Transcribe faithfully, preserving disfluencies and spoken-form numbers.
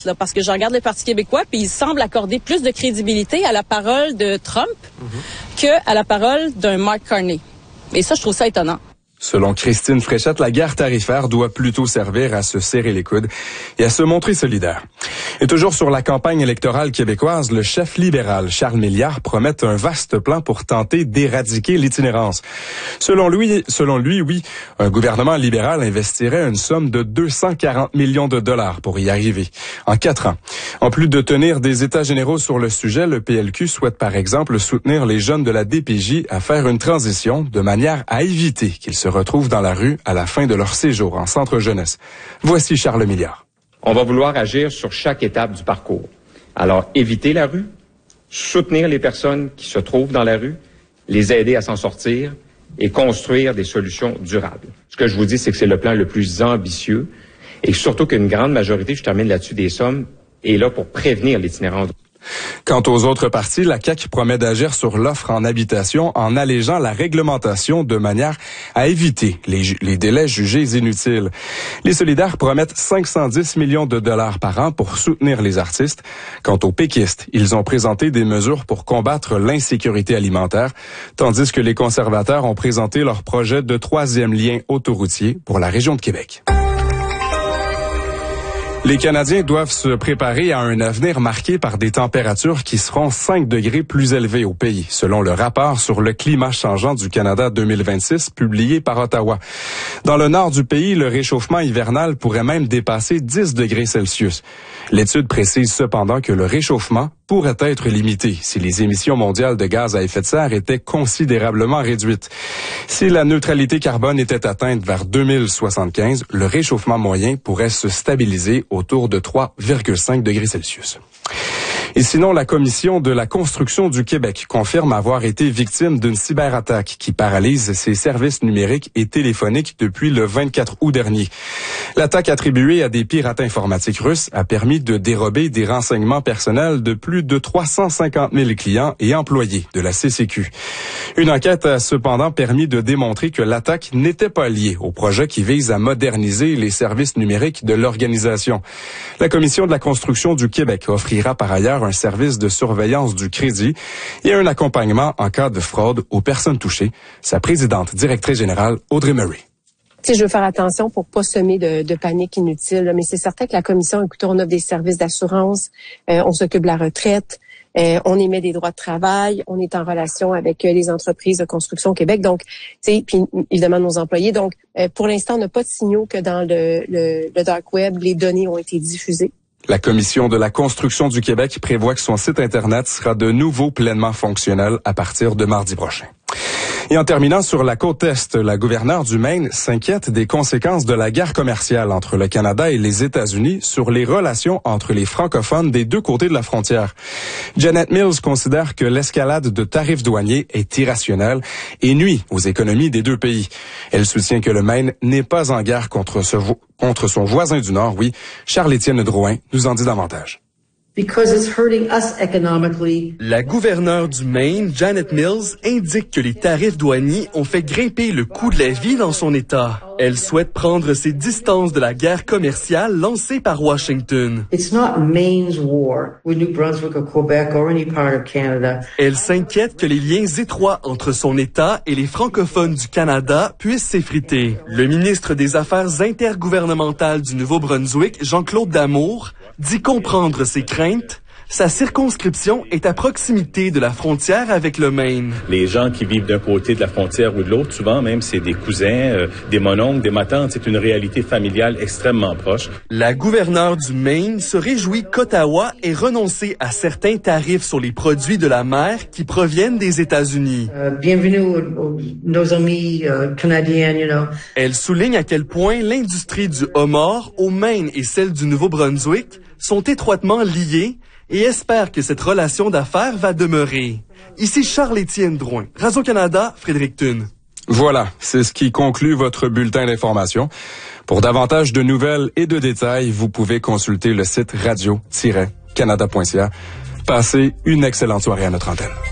Là, parce que je regarde le Parti québécois, puis il semble accorder plus de crédibilité à la parole de Trump mm-hmm. que à la parole d'un Mark Carney. Et ça, je trouve ça étonnant. Selon Christine Fréchette, la guerre tarifaire doit plutôt servir à se serrer les coudes et à se montrer solidaire. Et toujours sur la campagne électorale québécoise, le chef libéral Charles Milliard promet un vaste plan pour tenter d'éradiquer l'itinérance. Selon lui, selon lui, oui, un gouvernement libéral investirait une somme de deux cent quarante millions de dollars pour y arriver en quatre ans. En plus de tenir des états généraux sur le sujet, le P L Q souhaite par exemple soutenir les jeunes de la D P J à faire une transition de manière à éviter qu'ils se retrouvent dans la rue à la fin de leur séjour en centre jeunesse. Voici Charles Milliard. On va vouloir agir sur chaque étape du parcours. Alors, éviter la rue, soutenir les personnes qui se trouvent dans la rue, les aider à s'en sortir et construire des solutions durables. Ce que je vous dis, c'est que c'est le plan le plus ambitieux et surtout qu'une grande majorité, je termine là-dessus, des sommes, est là pour prévenir l'itinérance. Quant aux autres partis, la C A Q promet d'agir sur l'offre en habitation en allégeant la réglementation de manière à éviter les, les délais jugés inutiles. Les solidaires promettent cinq cent dix millions de dollars par an pour soutenir les artistes. Quant aux péquistes, ils ont présenté des mesures pour combattre l'insécurité alimentaire, tandis que les conservateurs ont présenté leur projet de troisième lien autoroutier pour la région de Québec. Les Canadiens doivent se préparer à un avenir marqué par des températures qui seront cinq degrés plus élevées au pays, selon le rapport sur le climat changeant du Canada deux mille vingt-six publié par Ottawa. Dans le nord du pays, le réchauffement hivernal pourrait même dépasser dix degrés Celsius. L'étude précise cependant que le réchauffement pourrait être limité si les émissions mondiales de gaz à effet de serre étaient considérablement réduites. Si la neutralité carbone était atteinte vers deux mille soixante-quinze, le réchauffement moyen pourrait se stabiliser autour de trois virgule cinq degrés Celsius. Et sinon, la Commission de la construction du Québec confirme avoir été victime d'une cyberattaque qui paralyse ses services numériques et téléphoniques depuis le vingt-quatre août dernier. L'attaque attribuée à des pirates informatiques russes a permis de dérober des renseignements personnels de plus de trois cent cinquante mille clients et employés de la C C Q. Une enquête a cependant permis de démontrer que l'attaque n'était pas liée au projet qui vise à moderniser les services numériques de l'organisation. La Commission de la construction du Québec offrira par ailleurs un service de surveillance du crédit et un accompagnement en cas de fraude aux personnes touchées. Sa présidente directrice générale, Audrey Murray. Tu sais, je veux faire attention pour pas semer de, de panique inutile, mais c'est certain que la Commission, écoute, on offre des services d'assurance, euh, on s'occupe de la retraite, euh, on émet des droits de travail, on est en relation avec euh, les entreprises de construction au Québec, donc, tu sais, puis évidemment nos employés. Donc, euh, pour l'instant, on n'a pas de signaux que dans le, le, le dark web, les données ont été diffusées. La Commission de la construction du Québec prévoit que son site Internet sera de nouveau pleinement fonctionnel à partir de mardi prochain. Et en terminant sur la côte Est, la gouverneure du Maine s'inquiète des conséquences de la guerre commerciale entre le Canada et les États-Unis sur les relations entre les francophones des deux côtés de la frontière. Janet Mills considère que l'escalade de tarifs douaniers est irrationnelle et nuit aux économies des deux pays. Elle soutient que le Maine n'est pas en guerre contre, ce vo- contre son voisin du Nord, oui. Charles-Étienne Drouin nous en dit davantage. Because it's hurting us economically. La gouverneure du Maine, Janet Mills, indique que les tarifs douaniers ont fait grimper le coût de la vie dans son État. Elle souhaite prendre ses distances de la guerre commerciale lancée par Washington. It's not Maine's war with New Brunswick or Quebec or any part of Canada. Elle s'inquiète que les liens étroits entre son État et les francophones du Canada puissent s'effriter. Le ministre des Affaires intergouvernementales du Nouveau-Brunswick, Jean-Claude Damour, dit comprendre ses craintes. Sa circonscription est à proximité de la frontière avec le Maine. Les gens qui vivent d'un côté de la frontière ou de l'autre, souvent même, c'est des cousins, euh, des mononcles, des matantes. C'est une réalité familiale extrêmement proche. La gouverneure du Maine se réjouit qu'Ottawa ait renoncé à certains tarifs sur les produits de la mer qui proviennent des États-Unis. Uh, bienvenue aux, nos amis uh, canadiens, you know. Elle souligne à quel point l'industrie du homard au Maine et celle du Nouveau-Brunswick sont étroitement liées et espère que cette relation d'affaires va demeurer. Ici Charles-Étienne Drouin, Radio-Canada, Fredericton. Voilà, c'est ce qui conclut votre bulletin d'information. Pour davantage de nouvelles et de détails, vous pouvez consulter le site radio tiret canada point c a. Passez une excellente soirée à notre antenne.